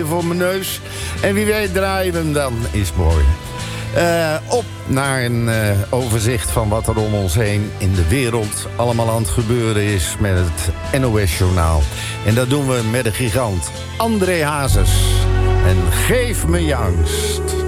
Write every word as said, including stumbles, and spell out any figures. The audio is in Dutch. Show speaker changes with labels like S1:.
S1: voor mijn neus. En wie weet draaien we hem dan. Is mooi. Uh, op naar een uh, overzicht van wat er om ons heen in de wereld allemaal aan het gebeuren is met het N O S-journaal. En dat doen we met de gigant André Hazes. En geef me je angst.